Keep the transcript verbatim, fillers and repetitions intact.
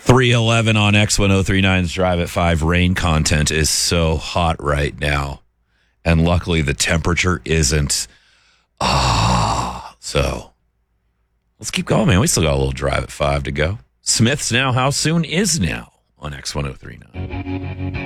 three eleven on X ten thirty-nine's Drive at five. Rain content is so hot right now. And luckily the temperature isn't. Ah, so let's keep going, man. We still got a little Drive at five to go. Smith's Now. How soon is now on X ten thirty-nine?